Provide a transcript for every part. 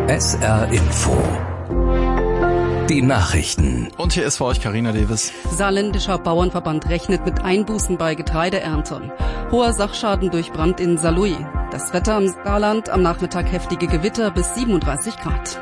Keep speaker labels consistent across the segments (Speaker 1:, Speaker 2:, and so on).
Speaker 1: SR Info. Die Nachrichten.
Speaker 2: Und hier ist für euch Carina Davis.
Speaker 3: Saarländischer Bauernverband rechnet mit Einbußen bei Getreideernte. Hoher Sachschaden durch Brand in Saarlouis. Das Wetter im Saarland, am Nachmittag heftige Gewitter bis 37 Grad.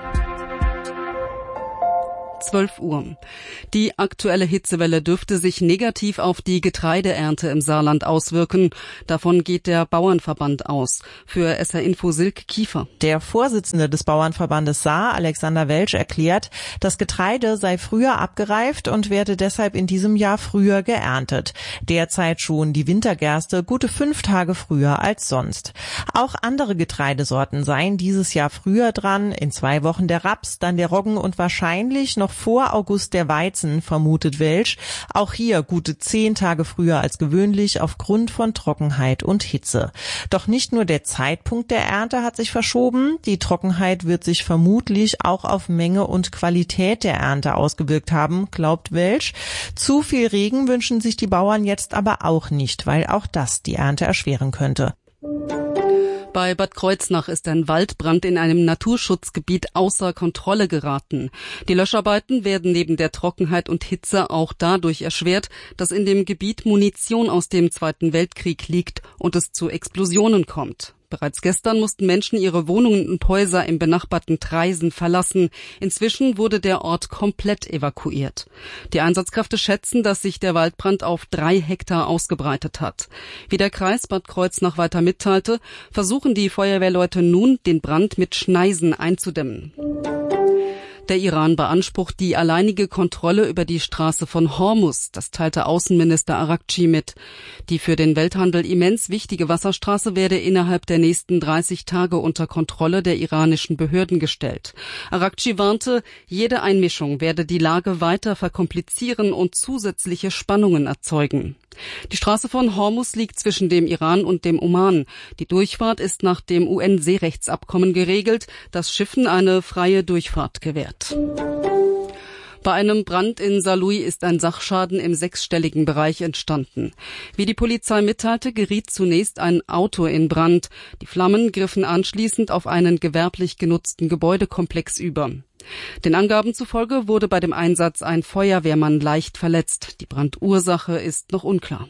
Speaker 3: 12 Uhr. Die aktuelle Hitzewelle dürfte sich negativ auf die Getreideernte im Saarland auswirken. Davon geht der Bauernverband aus. Für SR Info Silke Kiefer.
Speaker 4: Der Vorsitzende des Bauernverbandes Saar, Alexander Welsch, erklärt, das Getreide sei früher abgereift und werde deshalb in diesem Jahr früher geerntet. Derzeit schon die Wintergerste gute 5 Tage früher als sonst. Auch andere Getreidesorten seien dieses Jahr früher dran. In 2 Wochen der Raps, dann der Roggen und wahrscheinlich noch vor August der Weizen, vermutet Welsch. Auch hier gute 10 Tage früher als gewöhnlich aufgrund von Trockenheit und Hitze. Doch nicht nur der Zeitpunkt der Ernte hat sich verschoben. Die Trockenheit wird sich vermutlich auch auf Menge und Qualität der Ernte ausgewirkt haben, glaubt Welsch. Zu viel Regen wünschen sich die Bauern jetzt aber auch nicht, weil auch das die Ernte erschweren könnte.
Speaker 3: Bei Bad Kreuznach ist ein Waldbrand in einem Naturschutzgebiet außer Kontrolle geraten. Die Löscharbeiten werden neben der Trockenheit und Hitze auch dadurch erschwert, dass in dem Gebiet Munition aus dem Zweiten Weltkrieg liegt und es zu Explosionen kommt. Bereits gestern mussten Menschen ihre Wohnungen und Häuser im benachbarten Traisen verlassen. Inzwischen wurde der Ort komplett evakuiert. Die Einsatzkräfte schätzen, dass sich der Waldbrand auf 3 Hektar ausgebreitet hat. Wie der Kreis Bad Kreuznach weiter mitteilte, versuchen die Feuerwehrleute nun, den Brand mit Schneisen einzudämmen. Der Iran beansprucht die alleinige Kontrolle über die Straße von Hormuz, das teilte Außenminister Araghchi mit. Die für den Welthandel immens wichtige Wasserstraße werde innerhalb der nächsten 30 Tage unter Kontrolle der iranischen Behörden gestellt. Araghchi warnte, jede Einmischung werde die Lage weiter verkomplizieren und zusätzliche Spannungen erzeugen. Die Straße von Hormuz liegt zwischen dem Iran und dem Oman. Die Durchfahrt ist nach dem UN-Seerechtsabkommen geregelt, das Schiffen eine freie Durchfahrt gewährt. Bei einem Brand in Saarlouis ist ein Sachschaden im 6-stelligen Bereich entstanden. Wie die Polizei mitteilte, geriet zunächst ein Auto in Brand. Die Flammen griffen anschließend auf einen gewerblich genutzten Gebäudekomplex über. Den Angaben zufolge wurde bei dem Einsatz ein Feuerwehrmann leicht verletzt. Die Brandursache ist noch unklar.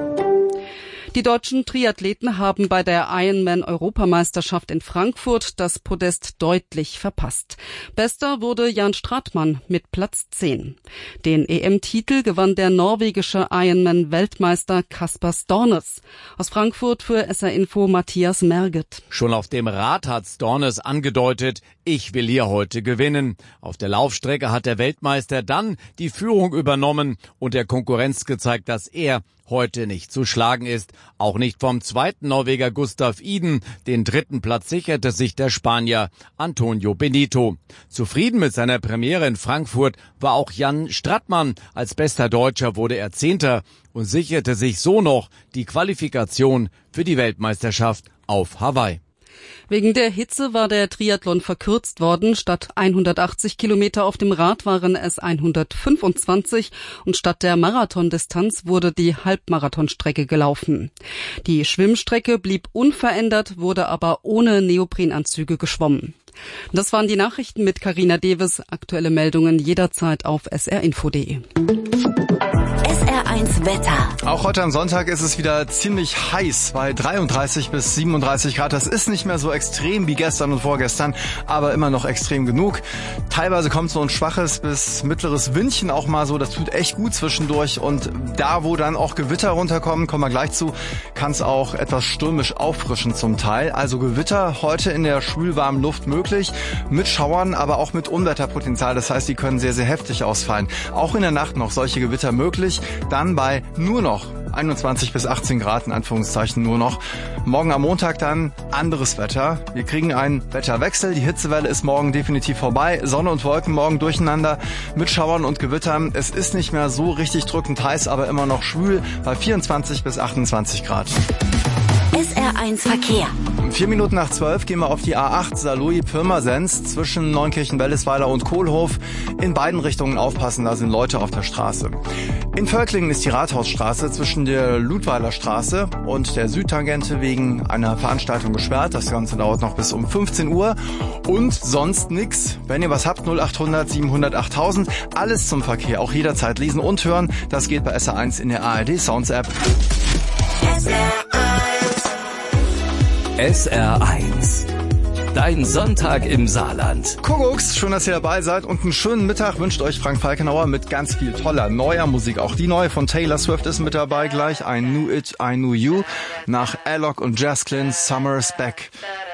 Speaker 3: Die deutschen Triathleten haben bei der Ironman-Europameisterschaft in Frankfurt das Podest deutlich verpasst. Bester wurde Jan Stratmann mit Platz 10. Den EM-Titel gewann der norwegische Ironman-Weltmeister Kasper Stornes. Aus Frankfurt für SR Info Matthias Merget.
Speaker 5: Schon auf dem Rad hat Stornes angedeutet, ich will hier heute gewinnen. Auf der Laufstrecke hat der Weltmeister dann die Führung übernommen und der Konkurrenz gezeigt, dass er heute nicht zu schlagen ist. Auch nicht vom zweiten Norweger Gustav Iden. Den 3. Platz sicherte sich der Spanier Antonio Benito. Zufrieden mit seiner Premiere in Frankfurt war auch Jan Stratmann. Als bester Deutscher wurde er 10. und sicherte sich so noch die Qualifikation für die Weltmeisterschaft auf Hawaii.
Speaker 3: Wegen der Hitze war der Triathlon verkürzt worden. Statt 180 Kilometer auf dem Rad waren es 125 und statt der Marathondistanz wurde die Halbmarathonstrecke gelaufen. Die Schwimmstrecke blieb unverändert, wurde aber ohne Neoprenanzüge geschwommen. Das waren die Nachrichten mit Carina Davis. Aktuelle Meldungen jederzeit auf srinfo.de.
Speaker 6: SR1 Wetter.
Speaker 2: Auch heute am Sonntag ist es wieder ziemlich heiß, bei 33 bis 37 Grad. Das ist nicht mehr so extrem wie gestern und vorgestern, aber immer noch extrem genug. Teilweise kommt so ein schwaches bis mittleres Windchen auch mal so. Das tut echt gut zwischendurch. Und da, wo dann auch Gewitter runterkommen, kommen wir gleich zu, kann es auch etwas stürmisch auffrischen zum Teil. Also Gewitter heute in der schwülwarmen Luft möglich, mit Schauern, aber auch mit Unwetterpotenzial. Das heißt, die können sehr, sehr heftig ausfallen. Auch in der Nacht noch solche Gewitter möglich. Dann bei nur noch 21 bis 18 Grad, in Anführungszeichen nur noch. Morgen am Montag dann anderes Wetter. Wir kriegen einen Wetterwechsel. Die Hitzewelle ist morgen definitiv vorbei. Sonne und Wolken morgen durcheinander mit Schauern und Gewittern. Es ist nicht mehr so richtig drückend heiß, aber immer noch schwül bei 24 bis 28 Grad.
Speaker 6: SR1 Verkehr.
Speaker 2: 4 Minuten nach 12 gehen wir auf die A8 Saarlouis-Pirmasens zwischen Neunkirchen-Wellesweiler und Kohlhof. In beiden Richtungen aufpassen, da sind Leute auf der Straße. In Völklingen ist die Rathausstraße zwischen der Ludweiler Straße und der Südtangente wegen einer Veranstaltung gesperrt. Das Ganze dauert noch bis um 15 Uhr. Und sonst nix. Wenn ihr was habt, 0800 700 8000. Alles zum Verkehr, auch jederzeit lesen und hören. Das geht bei SR1 in der ARD Sounds App.
Speaker 1: SR1. Dein Sonntag im Saarland.
Speaker 2: Kuckucks, schön, dass ihr dabei seid und einen schönen Mittag wünscht euch Frank Falkenauer mit ganz viel toller neuer Musik. Auch die neue von Taylor Swift ist mit dabei gleich. I Knew It, I Knew You. Nach Alok und Jazz Clint, Summer's Back.